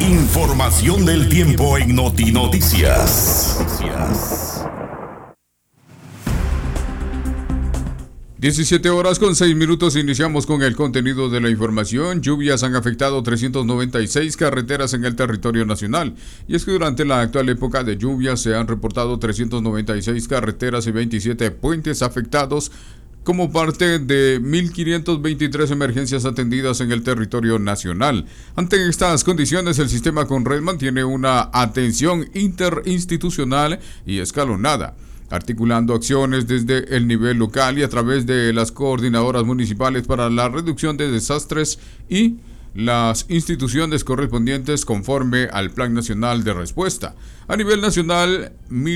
información del tiempo en Notinoticias. 17:06. Iniciamos con el contenido de la información. Lluvias han afectado 396 carreteras en el territorio nacional. Y es que durante la actual época de lluvias se han reportado 396 carreteras y 27 puentes afectados como parte de 1.523 emergencias atendidas en el territorio nacional. Ante estas condiciones, el sistema Conred mantiene una atención interinstitucional y escalonada, articulando acciones desde el nivel local y a través de las coordinadoras municipales para la reducción de desastres y las instituciones correspondientes conforme al Plan Nacional de Respuesta. A nivel nacional,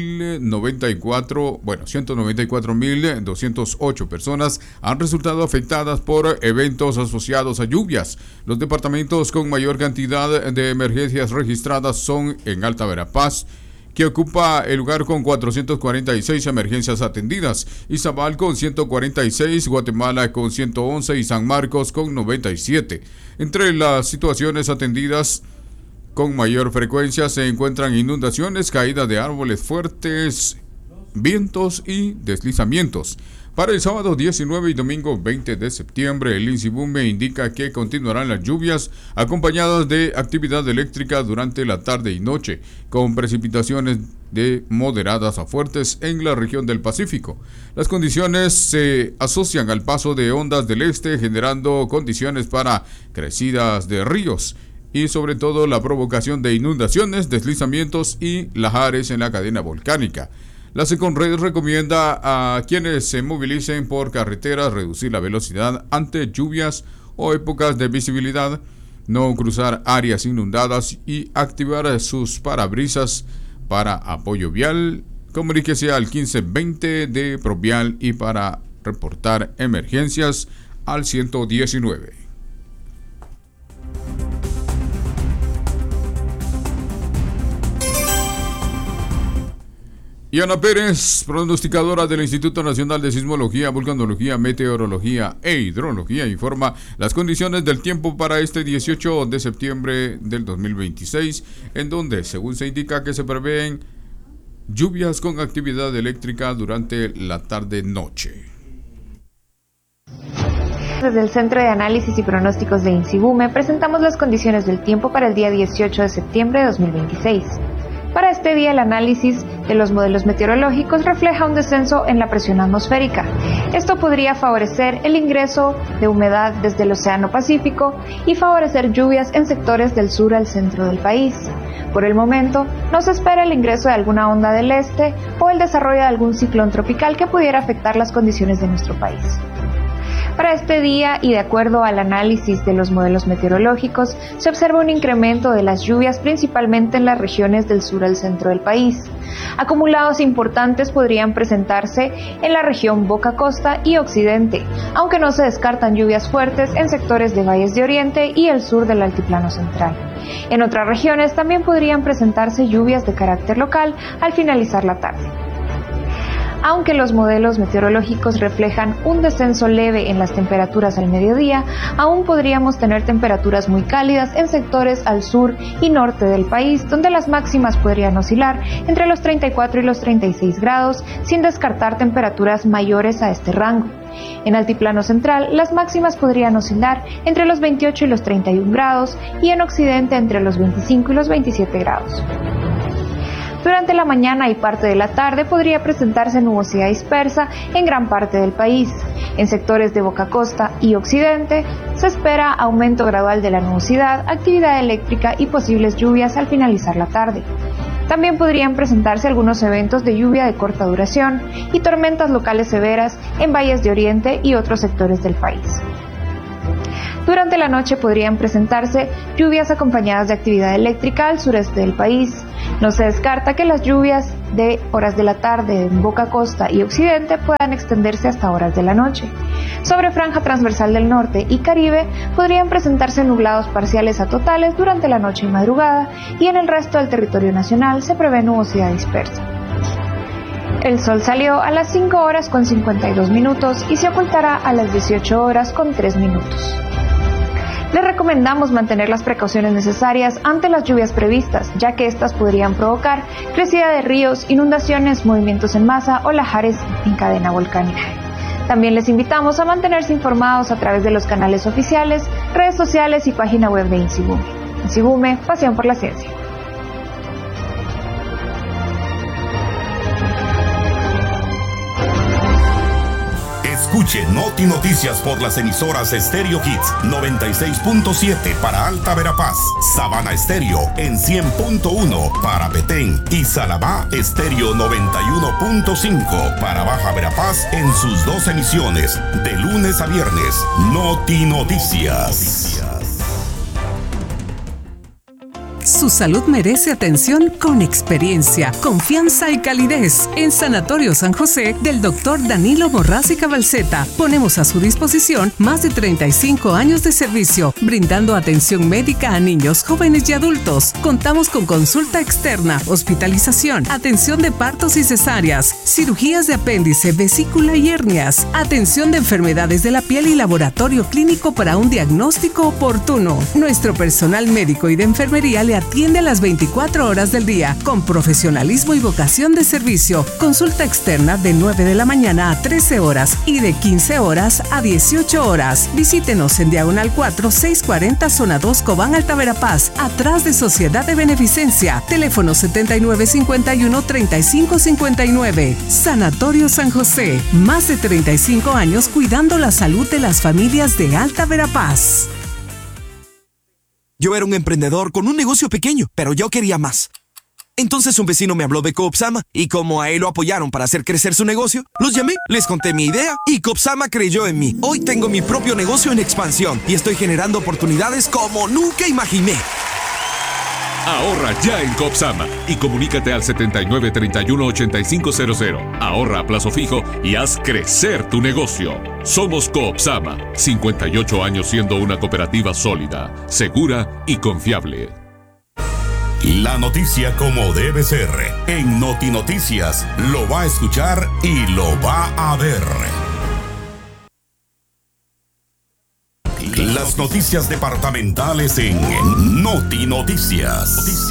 194.208 personas han resultado afectadas por eventos asociados a lluvias. Los departamentos con mayor cantidad de emergencias registradas son en Alta Verapaz, que ocupa el lugar con 446 emergencias atendidas, Izabal con 146, Guatemala con 111 y San Marcos con 97. Entre las situaciones atendidas con mayor frecuencia se encuentran inundaciones, caída de árboles fuertes, vientos y deslizamientos. Para el sábado 19 y domingo 20 de septiembre, el INSIBUME indica que continuarán las lluvias acompañadas de actividad eléctrica durante la tarde y noche, con precipitaciones de moderadas a fuertes en la región del Pacífico. Las condiciones se asocian al paso de ondas del este, generando condiciones para crecidas de ríos y sobre todo la provocación de inundaciones, deslizamientos y lahares en la cadena volcánica. La Seconred recomienda a quienes se movilicen por carreteras reducir la velocidad ante lluvias o épocas de visibilidad, no cruzar áreas inundadas y activar sus parabrisas para apoyo vial. Comuníquese al 1520 de Provial y para reportar emergencias al 119. Y Ana Pérez, pronosticadora del Instituto Nacional de Sismología, Vulcanología, Meteorología e Hidrología, informa las condiciones del tiempo para este 18 de septiembre del 2026, en donde, según se indica, que se prevén lluvias con actividad eléctrica durante la tarde-noche. Desde el Centro de Análisis y Pronósticos de INSIBUME presentamos las condiciones del tiempo para el día 18 de septiembre de 2026. Para este día, el análisis de los modelos meteorológicos refleja un descenso en la presión atmosférica. Esto podría favorecer el ingreso de humedad desde el Océano Pacífico y favorecer lluvias en sectores del sur al centro del país. Por el momento, no se espera el ingreso de alguna onda del este o el desarrollo de algún ciclón tropical que pudiera afectar las condiciones de nuestro país. Para este día, y de acuerdo al análisis de los modelos meteorológicos, se observa un incremento de las lluvias principalmente en las regiones del sur al centro del país. Acumulados importantes podrían presentarse en la región Boca Costa y Occidente, aunque no se descartan lluvias fuertes en sectores de valles de Oriente y el sur del Altiplano Central. En otras regiones también podrían presentarse lluvias de carácter local al finalizar la tarde. Aunque los modelos meteorológicos reflejan un descenso leve en las temperaturas al mediodía, aún podríamos tener temperaturas muy cálidas en sectores al sur y norte del país, donde las máximas podrían oscilar entre los 34 y los 36 grados, sin descartar temperaturas mayores a este rango. En Altiplano Central, las máximas podrían oscilar entre los 28 y los 31 grados, y en Occidente entre los 25 y los 27 grados. Durante la mañana y parte de la tarde podría presentarse nubosidad dispersa en gran parte del país. En sectores de Boca Costa y Occidente se espera aumento gradual de la nubosidad, actividad eléctrica y posibles lluvias al finalizar la tarde. También podrían presentarse algunos eventos de lluvia de corta duración y tormentas locales severas en valles de Oriente y otros sectores del país. Durante la noche podrían presentarse lluvias acompañadas de actividad eléctrica al sureste del país. No se descarta que las lluvias de horas de la tarde en Boca Costa y Occidente puedan extenderse hasta horas de la noche. Sobre franja transversal del norte y Caribe podrían presentarse nublados parciales a totales durante la noche y madrugada, y en el resto del territorio nacional se prevé nubosidad dispersa. El sol salió a las 5 horas con 52 minutos y se ocultará a las 18 horas con 3 minutos. Les recomendamos mantener las precauciones necesarias ante las lluvias previstas, ya que estas podrían provocar crecida de ríos, inundaciones, movimientos en masa o lahares en cadena volcánica. También les invitamos a mantenerse informados a través de los canales oficiales, redes sociales y página web de INSIBUME. INSIBUME, pasión por la ciencia. Escuche Noti Noticias por las emisoras Stereo Hits 96.7 para Alta Verapaz, Sabana Estéreo en 100.1 para Petén y Salamá Estéreo 91.5 para Baja Verapaz en sus 2 emisiones de lunes a viernes. Noti Noticias. Su salud merece atención con experiencia, confianza y calidez. En Sanatorio San José del Dr. Danilo Morraz Cabalceta ponemos a su disposición más de 35 años de servicio, brindando atención médica a niños, jóvenes y adultos. Contamos con consulta externa, hospitalización, atención de partos y cesáreas, cirugías de apéndice, vesícula y hernias, atención de enfermedades de la piel y laboratorio clínico para un diagnóstico oportuno. Nuestro personal médico y de enfermería le atiende a las 24 horas del día con profesionalismo y vocación de servicio. Consulta externa de 9 de la mañana a 13 horas y de 15 horas a 18 horas. Visítenos en Diagonal 4, 640, Zona 2, Cobán, Alta Verapaz, atrás de Sociedad de Beneficencia. Teléfono 7951-3559. Sanatorio San José. Más de 35 años cuidando la salud de las familias de Alta Verapaz. Yo era un emprendedor con un negocio pequeño, pero yo quería más. Entonces un vecino me habló de Coopsama y como a él lo apoyaron para hacer crecer su negocio, los llamé, les conté mi idea y Coopsama creyó en mí. Hoy tengo mi propio negocio en expansión y estoy generando oportunidades como nunca imaginé. Ahorra ya en Coopsama y comunícate al 7931-8500. Ahorra a plazo fijo y haz crecer tu negocio. Somos Coopsama, 58 años siendo una cooperativa sólida, segura y confiable. La noticia como debe ser. En Noti Noticias lo va a escuchar y lo va a ver. Las noticias departamentales en Noti Noticias.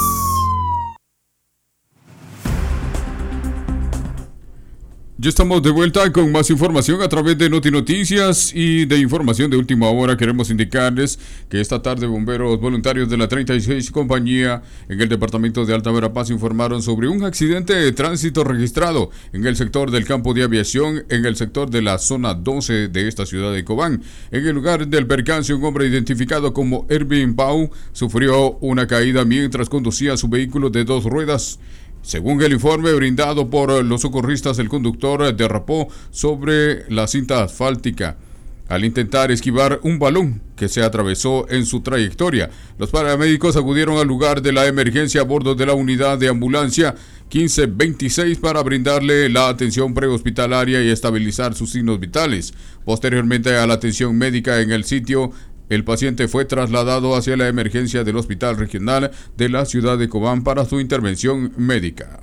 Ya estamos de vuelta con más información a través de Noti Noticias y de información de última hora. Queremos indicarles que esta tarde bomberos voluntarios de la 36 compañía en el departamento de Alta Verapaz informaron sobre un accidente de tránsito registrado en el sector del campo de aviación, en el sector de la zona 12 de esta ciudad de Cobán. En el lugar del percance, un hombre identificado como Ervin Pau sufrió una caída mientras conducía su vehículo de 2 ruedas. Según el informe brindado por los socorristas, el conductor derrapó sobre la cinta asfáltica al intentar esquivar un balón que se atravesó en su trayectoria. Los paramédicos acudieron al lugar de la emergencia a bordo de la unidad de ambulancia 1526 para brindarle la atención prehospitalaria y estabilizar sus signos vitales. Posteriormente a la atención médica en el sitio, el paciente fue trasladado hacia la emergencia del Hospital Regional de la ciudad de Cobán para su intervención médica.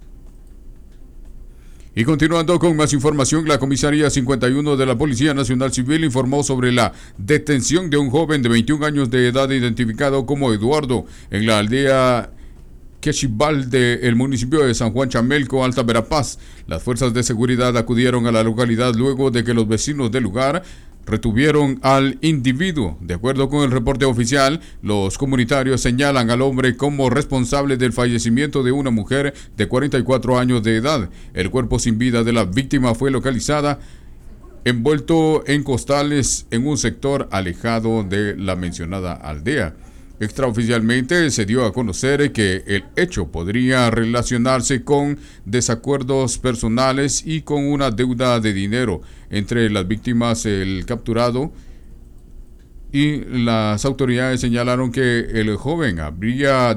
Y continuando con más información, la Comisaría 51 de la Policía Nacional Civil informó sobre la detención de un joven de 21 años de edad identificado como Eduardo en la aldea Quechibal del municipio de San Juan Chamelco, Alta Verapaz. Las fuerzas de seguridad acudieron a la localidad luego de que los vecinos del lugar retuvieron al individuo. De acuerdo con el reporte oficial, los comunitarios señalan al hombre como responsable del fallecimiento de una mujer de 44 años de edad. El cuerpo sin vida de la víctima fue localizada envuelto en costales en un sector alejado de la mencionada aldea. Extraoficialmente se dio a conocer que el hecho podría relacionarse con desacuerdos personales y con una deuda de dinero entre las víctimas, el capturado, y las autoridades señalaron que el joven había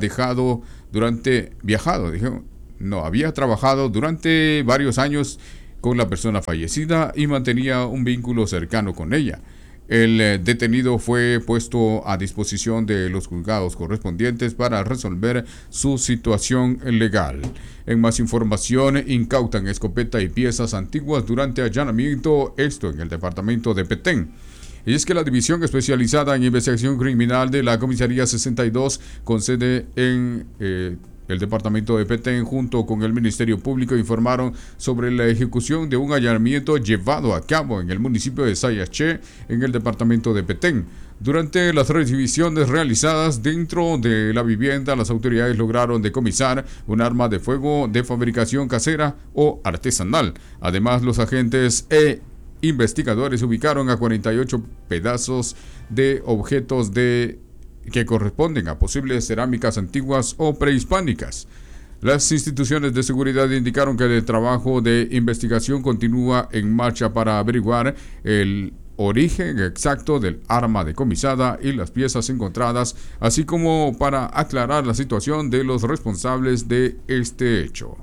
había trabajado durante varios años con la persona fallecida y mantenía un vínculo cercano con ella. El detenido fue puesto a disposición de los juzgados correspondientes para resolver su situación legal. En más información, incautan escopeta y piezas antiguas durante allanamiento, esto en el departamento de Petén. Y es que la División Especializada en Investigación Criminal de la Comisaría 62, con sede en el departamento de Petén, junto con el Ministerio Público, informaron sobre la ejecución de un allanamiento llevado a cabo en el municipio de Sayaché, en el departamento de Petén. Durante las revisiones realizadas dentro de la vivienda, las autoridades lograron decomisar un arma de fuego de fabricación casera o artesanal. Además, los agentes investigadores ubicaron a 48 pedazos de objetos que corresponden a posibles cerámicas antiguas o prehispánicas. Las instituciones de seguridad indicaron que el trabajo de investigación continúa en marcha para averiguar el origen exacto del arma decomisada y las piezas encontradas, así como para aclarar la situación de los responsables de este hecho.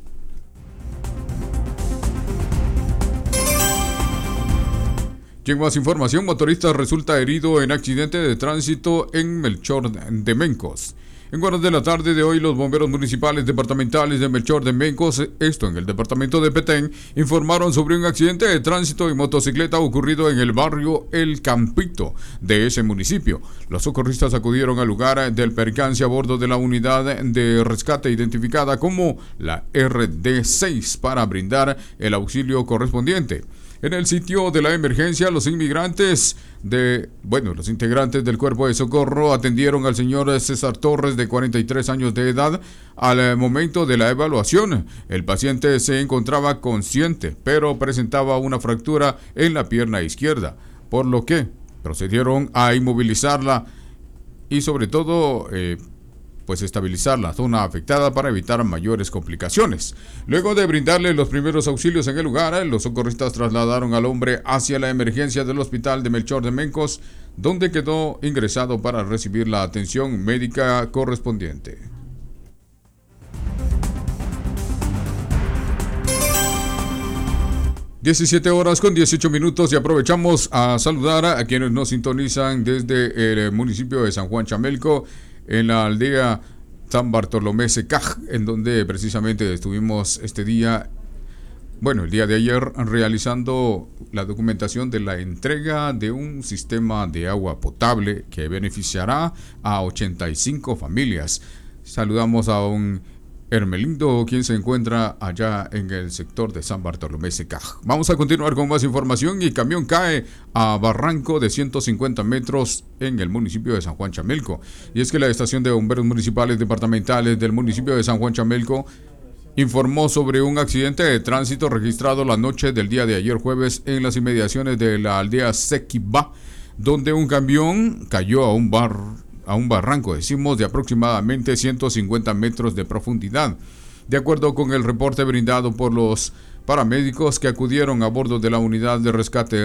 Y en más información, motorista resulta herido en accidente de tránsito en Melchor de Mencos. En horas de la tarde de hoy, los bomberos municipales departamentales de Melchor de Mencos, esto en el departamento de Petén, informaron sobre un accidente de tránsito en motocicleta ocurrido en el barrio El Campito de ese municipio. Los socorristas acudieron al lugar del percance a bordo de la unidad de rescate identificada como la RD6 para brindar el auxilio correspondiente. En el sitio de la emergencia, los integrantes del cuerpo de socorro atendieron al señor César Torres, de 43 años de edad. Al momento de la evaluación, el paciente se encontraba consciente, pero presentaba una fractura en la pierna izquierda, por lo que procedieron a inmovilizarla y sobre todo estabilizar la zona afectada para evitar mayores complicaciones. Luego de brindarle los primeros auxilios en el lugar, los socorristas trasladaron al hombre hacia la emergencia del hospital de Melchor de Mencos, donde quedó ingresado para recibir la atención médica correspondiente. (17:18) y aprovechamos a saludar a quienes nos sintonizan desde el municipio de San Juan Chamelco, en la aldea San Bartolomé Secaj, en donde precisamente estuvimos el día de ayer, realizando la documentación de la entrega de un sistema de agua potable que beneficiará a 85 familias. Saludamos a un Hermelindo, quien se encuentra allá en el sector de San Bartolomé Secaj. Vamos a continuar con más información. Y camión cae a barranco de 150 metros en el municipio de San Juan Chamelco. Y es que la estación de bomberos municipales departamentales del municipio de San Juan Chamelco informó sobre un accidente de tránsito registrado la noche del día de ayer jueves en las inmediaciones de la aldea Sequibá, donde un camión cayó a un barranco, de aproximadamente 150 metros de profundidad. De acuerdo con el reporte brindado por los paramédicos que acudieron a bordo de la unidad de rescate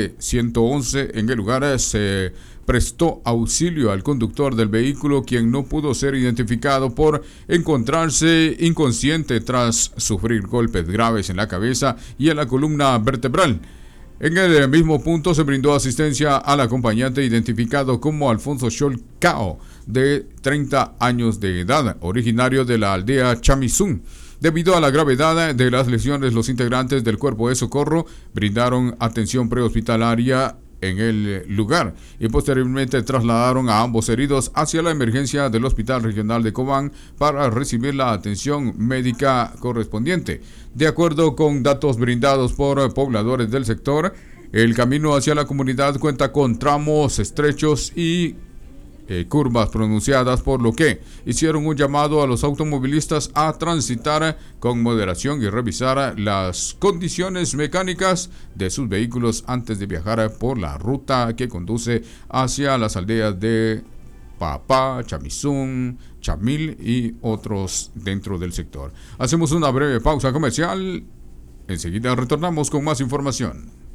RD-111, en el lugar se prestó auxilio al conductor del vehículo, quien no pudo ser identificado por encontrarse inconsciente tras sufrir golpes graves en la cabeza y en la columna vertebral. En el mismo punto se brindó asistencia al acompañante, identificado como Alfonso Cholcao, de 30 años de edad, originario de la aldea Chamizún. Debido a la gravedad de las lesiones, los integrantes del cuerpo de socorro brindaron atención prehospitalaria en el lugar y posteriormente trasladaron a ambos heridos hacia la emergencia del Hospital Regional de Cobán para recibir la atención médica correspondiente. De acuerdo con datos brindados por pobladores del sector, el camino hacia la comunidad cuenta con tramos estrechos y curvas pronunciadas, por lo que hicieron un llamado a los automovilistas a transitar con moderación y revisar las condiciones mecánicas de sus vehículos antes de viajar por la ruta que conduce hacia las aldeas de Papá, Chamizún, Chamil y otros dentro del sector. Hacemos una breve pausa comercial. Enseguida retornamos con más información.